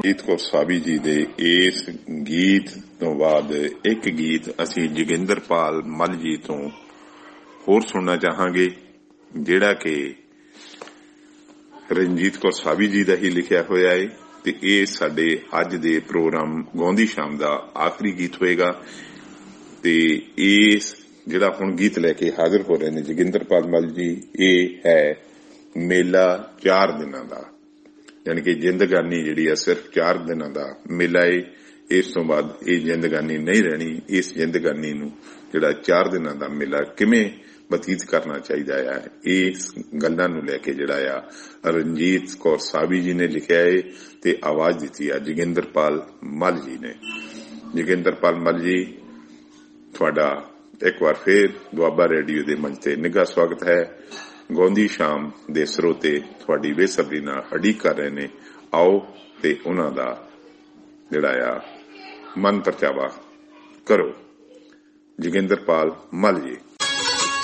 ਜੀਤ ਕੌਰ ਸਾਬੀ ਜੀ ਦੇ ਇਸ ਗੀਤ ਤੋਂ ਬਾਅਦ ਇੱਕ ਗੀਤ ਅਸੀਂ ਜੋਗਿੰਦਰਪਾਲ ਮੱਲ ਜੀ ਤੋਂ ਹੋਰ ਸੁਣਨਾ ਚਾਹਾਂਗੇ, ਜਿਹੜਾ ਕਿ ਰਣਜੀਤ ਕੌਰ ਸਾਬੀ ਜੀ ਦਾ ਹੀ ਲਿਖਿਆ ਹੋਇਆ ਹੈ ਤੇ ਇਹ ਸਾਡੇ ਅੱਜ ਦੇ ਪ੍ਰੋਗਰਾਮ ਗਾਉਂਦੀ ਸ਼ਾਮ ਦਾ ਆਖਰੀ ਗੀਤ ਹੋਏਗਾ। ਤੇ ਇਸ ਜਿਹੜਾ ਹੁਣ ਗੀਤ ਲੈ ਕੇ ਹਾਜ਼ਰ ਹੋ ਰਹੇ ਨੇ ਜੋਗਿੰਦਰਪਾਲ ਮੱਲ ਜੀ, ਇਹ ਹੈ ਮੇਲਾ 4 ਦਿਨਾਂ ਦਾ, ਯਾਨੀ ਕਿ ਜ਼ਿੰਦਗਾਨੀ ਜਿਹੜੀ ਆ ਸਿਰਫ 4 ਦਿਨਾਂ ਦਾ ਮੇਲਾ ਏ। ਇਸ ਤੋਂ ਬਾਅਦ ਇਹ ਜ਼ਿੰਦਗਾਨੀ ਨਹੀਂ ਰਹਿਣੀ। ਇਸ ਜ਼ਿੰਦਗਾਨੀ ਨੂੰ ਜਿਹੜਾ 4 ਦਿਨਾਂ ਦਾ ਮੇਲਾ ਕਿਵੇਂ ਬਤੀਤ ਕਰਨਾ ਚਾਹੀਦਾ ਆ, ਇਸ ਗੱਲਾਂ ਨੂੰ ਲੈ ਕੇ ਜਿਹੜਾ ਆ ਰਣਜੀਤ ਕੌਰ ਸਾਬੀ ਜੀ ਨੇ ਲਿਖਿਆ ਏ ਤੇ ਆਵਾਜ਼ ਦਿੱਤੀ ਆ ਜੋਗਿੰਦਰਪਾਲ ਮੱਲ ਜੀ ਨੇ। ਜੋਗਿੰਦਰਪਾਲ ਮੱਲ ਜੀ, ਤੁਹਾਡਾ ਇੱਕ ਵਾਰ ਫੇਰ ਦੁਆਬਾ ਰੇਡੀਓ ਦੇ ਮੰਚ ਤੇ ਨਿੱਘਾ ਸਵਾਗਤ ਹੈ। ਗਾਉਂਦੀ ਸ਼ਾਮ ਦੇ ਸਰੋਤੇ ਤੁਹਾਡੀ ਬੇਸਬਰੀ ਨਾਲ ਉਡੀਕ ਕਰ ਰਹੇ ਨੇ। ਆਓ ਤੇ ਉਹਨਾਂ ਦਾ ਜਿਹੜਾ ਆ ਮਨ ਪਰਚਾਵਾ ਕਰੋ। ਜੋਗਿੰਦਰਪਾਲ ਮੱਲ ਜੀ।